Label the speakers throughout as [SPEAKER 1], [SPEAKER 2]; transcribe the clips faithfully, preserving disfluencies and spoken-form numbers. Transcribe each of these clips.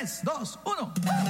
[SPEAKER 1] tres, dos, uno.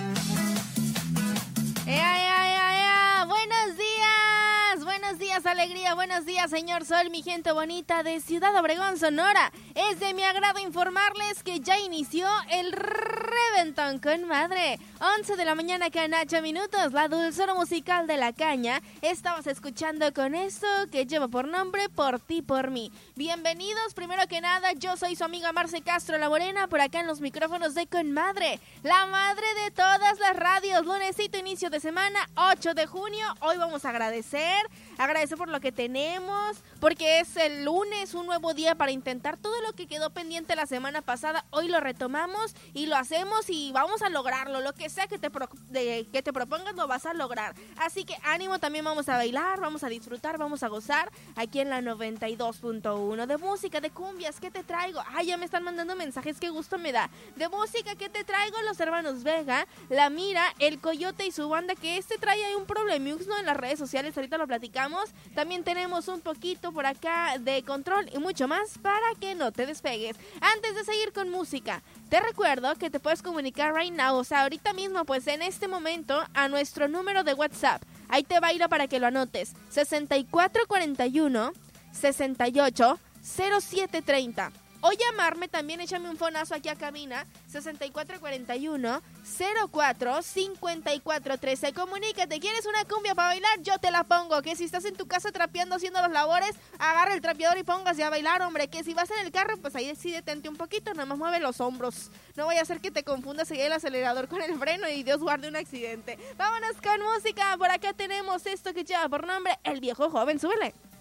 [SPEAKER 2] ¡Ea, ea, ea, ea! ¡Buenos días! ¡Buenos días, alegría! ¡Buenos días, señor Sol, mi gente bonita de Ciudad Obregón, Sonora! Es de mi agrado informarles que ya inició el Reventón con Madre. once de la mañana con ocho minutos, la dulzura musical de la caña. Estabas escuchando con esto que lleva por nombre Por Ti, Por Mí. Bienvenidos, primero que nada, yo soy su amiga Marce Castro La Morena, por acá en los micrófonos de Con Madre, la madre de todas las radios. Lunesito, inicio de semana, ocho de junio. Hoy vamos a agradecer, agradecer por lo que tenemos, porque es el lunes, un nuevo día para intentar todo lo que quedó pendiente la semana pasada. Hoy lo retomamos y lo hacemos y vamos a lograrlo. Lo que sea que te, pro, de, que te propongas lo vas a lograr. Así que ánimo, también vamos a bailar, vamos a disfrutar, vamos a gozar aquí en la noventa y dos punto uno. De música, de cumbias, ¿qué te traigo? Ay, ya me están mandando mensajes, qué gusto me da. De música, ¿qué te traigo? Los hermanos Vega, La Mira, El Coyote y su banda, que este trae ahí un problemiux, ¿no? En las redes sociales, ahorita lo platicamos. También tenemos un poquito por acá de Control y mucho más para que no te despegues. Antes de seguir con música, te recuerdo que te puedes comunicar right now, o sea, ahorita mismo, pues en este momento, a nuestro número de WhatsApp. Ahí te va a ir para que lo anotes. sesenta y cuatro cuarenta y uno, sesenta y ocho, cero siete treinta. O llamarme también, échame un fonazo aquí a cabina, sesenta y cuatro cuarenta y uno, cero cuatro, cincuenta y cuatro trece. Comunícate, ¿quieres una cumbia para bailar? Yo te la pongo. Que si estás en tu casa trapeando, haciendo los labores, agarra el trapeador y póngase a bailar, hombre. Que si vas en el carro, pues ahí sí detente un poquito, nada más mueve los hombros. No vaya a ser que te confundas seguir el acelerador con el freno y Dios guarde un accidente. Vámonos con música, por acá tenemos esto que lleva por nombre El Viejo Joven, súbele.